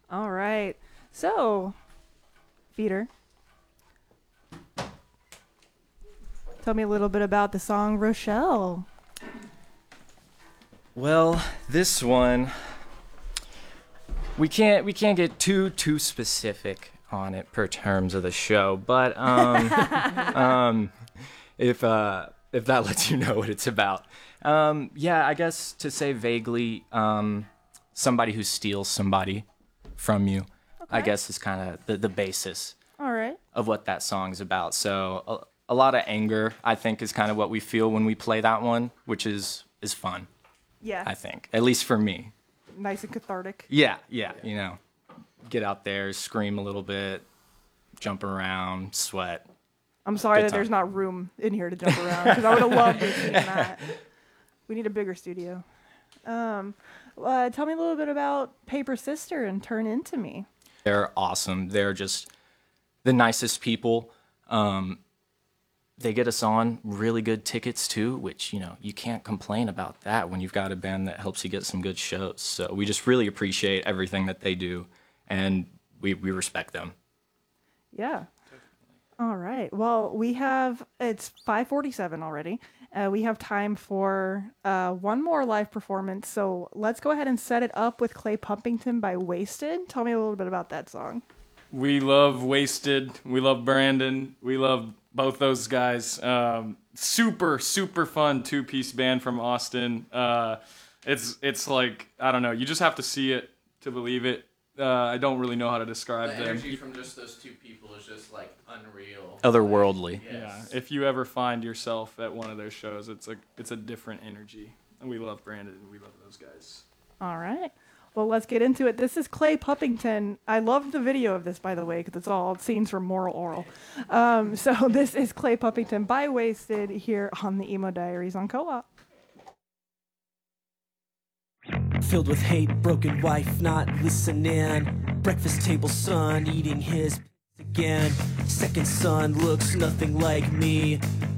All right. So, Peter, tell me a little bit about the song Rochelle. Well, this one we can't get too specific on it per terms of the show, but if that lets you know what it's about. Yeah, I guess to say vaguely, somebody who steals somebody from you, I guess is kind of the basis All right. of what that song's about. So a lot of anger, I think, is kind of what we feel when we play that one, which is fun, Yeah. I think, at least for me. Nice and cathartic. Yeah, get out there, scream a little bit, jump around, sweat. I'm sorry Good that there's time. not room in here to jump around because I would have loved to see that. We need a bigger studio. Tell me a little bit about Paper Sister and Turn Into Me. They're awesome. They're just the nicest people. They get us on really good tickets too, which, you can't complain about that when you've got a band that helps you get some good shows. So we just really appreciate everything that they do, and we respect them. Yeah. All right. Well, it's 5:47 already. We have time for one more live performance. So let's go ahead and set it up with Clay Pumpington by Wasted. Tell me a little bit about that song. We love Wasted. We love Brandon. We love both those guys. Super fun two-piece band from Austin. It's like, I don't know. You just have to see it to believe it. I don't really know how to describe The them. energy from just those two people is just like unreal. Otherworldly. Yeah, if you ever find yourself at one of their shows, it's a different energy. And we love Brandon. And we love those guys. All right. Well, let's get into it. This is Clay Pumpington. I love the video of this, by the way, because it's all scenes from Moral Oral. So this is Clay Pumpington by Wasted here on the Emo Diaries on Co-op. Filled with hate, broken wife not listening. Breakfast table son eating his again. Second son looks nothing like me.